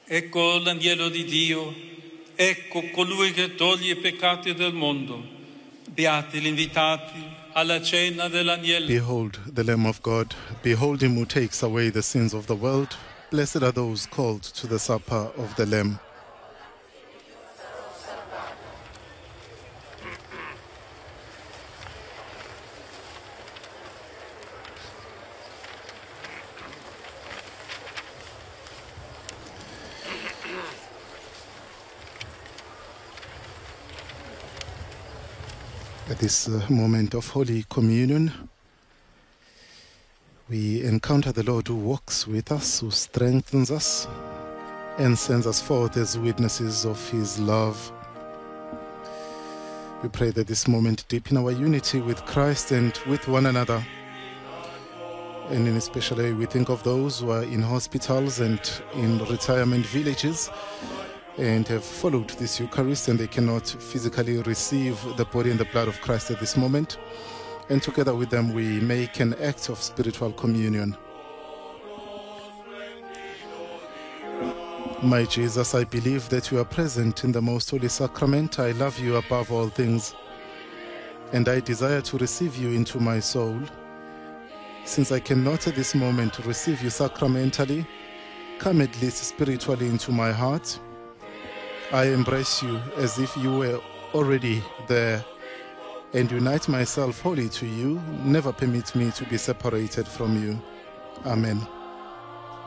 Ecco l'agnello di Dio, ecco colui che toglie i peccati del mondo. Beati gli invitati alla cena dell'agnello. Behold the Lamb of God. Behold him who takes away the sins of the world. Blessed are those called to the supper of the Lamb. At this moment of Holy Communion, we encounter the Lord who walks with us, who strengthens us, and sends us forth as witnesses of his love. We pray that this moment deepen our unity with Christ and with one another. And in especially we think of those who are in hospitals and in retirement villages and have followed this Eucharist and they cannot physically receive the body and the blood of Christ at this moment. And together with them we make an act of spiritual communion. My Jesus, I believe that you are present in the most holy sacrament. I love you above all things, and I desire to receive you into my soul. Since I cannot at this moment receive you sacramentally, come at least spiritually into my heart. I embrace you as if you were already there and unite myself wholly to you. Never permit me to be separated from you. Amen.